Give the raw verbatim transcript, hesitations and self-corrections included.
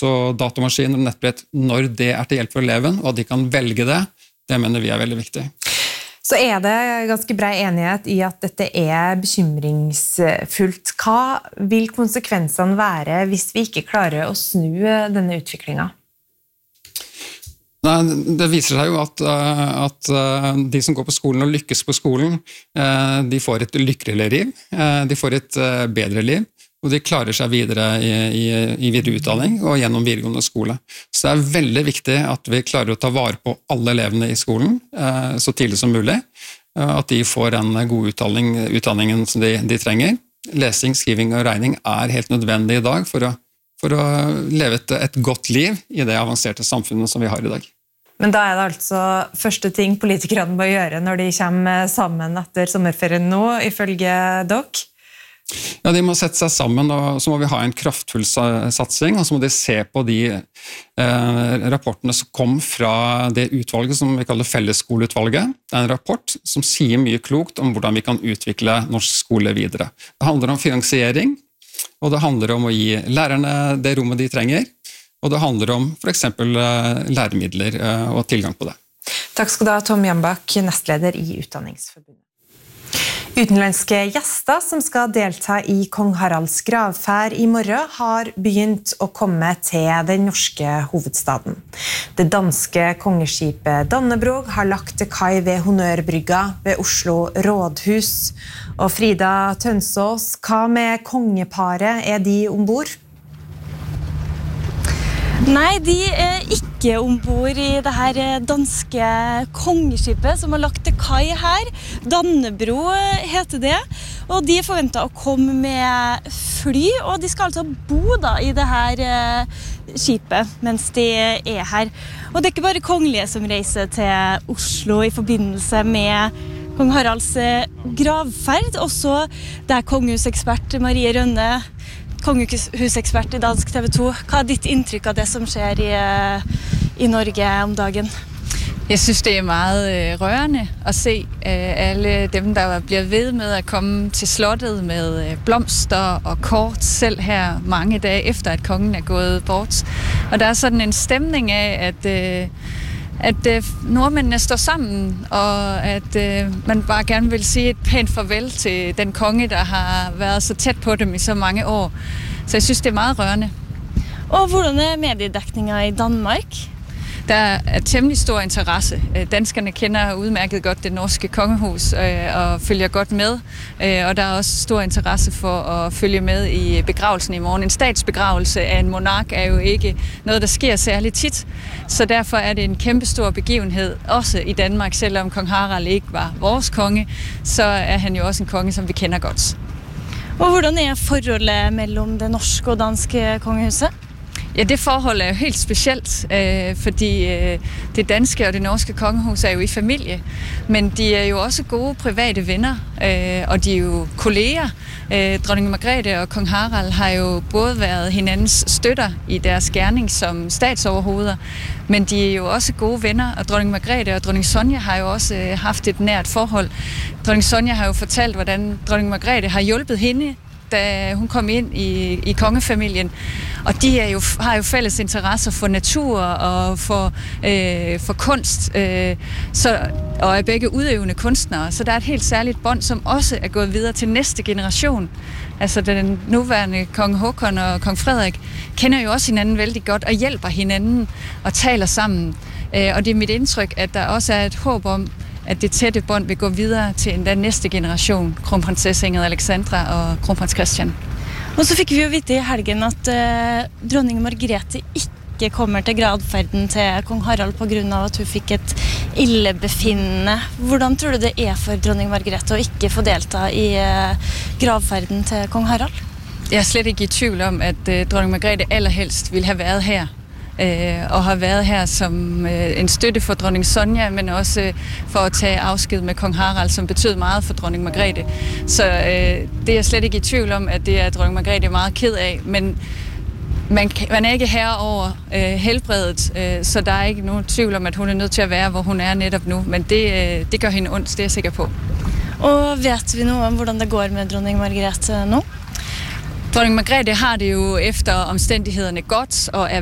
også datamaskiner og nettbrett når det er til hjelp for eleven, og at de kan velge det, det mener vi er veldig viktig. Så er det ganske bred enighet i at dette er bekymringsfullt. Hva vil konsekvensene være hvis vi ikke klarer å snu denne utviklingen? Nei, det viser seg jo at, at de som går på skolen og lykkes på skolen, de får et lykkeligere liv, de får et bedre liv, og de klarer seg videre i, i, i videre utdanning og gjennom videregående skole. Så det er veldig viktig at vi klarer å ta vare på alle elevene i skolen så tidlig som mulig, at de får en god utdanning, utdanningen som de, de trenger. Lesing, skriving og regning er helt nødvendig i dag for å for å leve et, et godt liv i det avanserte samfunnet som vi har i dag. Men da er det altså første ting politikerne må gjøre når de kommer sammen etter sommerferien nå, ifølge dere? Ja, de må sette seg sammen, og så må vi ha en kraftfull satsing, og så må de se på de eh, rapportene som kom fra det utvalget som vi kaller Fellesskoleutvalget. Det er en rapport som sier mye klokt om hvordan vi kan utvikle norsk skole videre. Det handler om finansiering, og det handler om å gi lærerne det rommet de trenger, og det handler om for eksempel læremidler og tilgang på det. Takk skal du ha, Tom Jambak, nestleder i Utdanningsforbundet. Utenlandske gjester som skal delta i Kong Haralds gravferd i morgen har begynt å komme til den norske hovedstaden. Det danske kongeskipet Dannebrog har lagt til kai ved Honnørbrygga ved Oslo Rådhus. Og Frida Tønsås, hva med kongeparet? Er de ombord? Nei, de er ikke ombord i det her danske kongeskipet som har lagt til kai her. Dannebro heter det, og de er forventet å komme med fly, og de skal altså bo da i det her skipet mens de er her. Og det er ikke bare kongelige som reiser til Oslo i forbindelse med Kong Haralds gravferd, også det er kongehusekspert Marie Rønne, kongehusekspert i Dansk T V to. Hva er ditt inntrykk av det som skjer i, i Norge om dagen? Jeg synes, det er meget rørende at se alle dem, der bliver ved med at komme til slottet med blomster og kort, selv her mange dage efter, at kongen er gået bort. Og der er sådan en stemning af, at at øh, nordmændene står sammen, og at øh, man bare gerne vil sige et pænt farvel til den konge, der har været så tæt på dem i så mange år. Så jeg synes, det er meget rørende. Og hvordan er mediedækningen i Danmark? Der er temmelig stor interesse. Danskerne kender udmærket godt det norske kongehus øh, og følger godt med. Øh, og der er også stor interesse for at følge med i begravelsen i morgen. En statsbegravelse af en monark er jo ikke noget, der sker særligt tit. Så derfor er det en kæmpestor begivenhed, også i Danmark. Selvom kong Harald ikke var vores konge, så er han jo også en konge, som vi kender godt. Og hvordan er forholdet mellem det norske og danske kongehuset? Ja, det forhold er jo helt specielt, øh, fordi øh, det danske og det norske kongehus er jo i familie, men de er jo også gode private venner, øh, og de er jo kolleger. Øh, Dronning Margrethe og kong Harald har jo både været hinandens støtter i deres gerning som statsoverhoveder, men de er jo også gode venner, og dronning Margrethe og dronning Sonja har jo også øh, haft et nært forhold. Dronning Sonja har jo fortalt, hvordan dronning Margrethe har hjulpet hende, da hun kom ind i, i kongefamilien. Og de er jo, har jo fælles interesser for natur og for, øh, for kunst, øh, så, og er begge udøvende kunstnere. Så der er et helt særligt bånd, som også er gået videre til næste generation. Altså den nuværende kong Håkon og kong Frederik kender jo også hinanden vældig godt og hjælper hinanden og taler sammen. Øh, og det er mit indtryk, at der også er et håb om, at det tætte bånd vil gå videre til den næste generation, kronprinsesse Ingrid Alexandra og kronprins Christian. Og så fikk vi jo vite i helgen at uh, dronning Margrethe ikke kommer til gravferden til kong Harald på grunn av at hun fikk et illebefinnende. Hvordan tror du det er for dronning Margrethe å ikke få delta i uh, gravferden til kong Harald? Jeg er slet ikke i tvivl om, at uh, dronning Margrethe allerhelst ville have været her. Og har været her som en støtte for dronning Sonja, men også for at tage afsked med kong Harald, som betød meget for dronning Margrethe. Så øh, det er jeg slet ikke i tvivl om, at det er dronning Margrethe meget ked af, men man, man er ikke herre over øh, helbredet, øh, så der er ikke nogen tvivl om, at hun er nødt til at være, hvor hun er netop nu, men det, øh, det gør hende ondt, det er jeg sikker på. Og vet vi noget om, hvordan det går med dronning Margrethe nu? Dronning Margrethe har det jo efter omstændighederne godt og er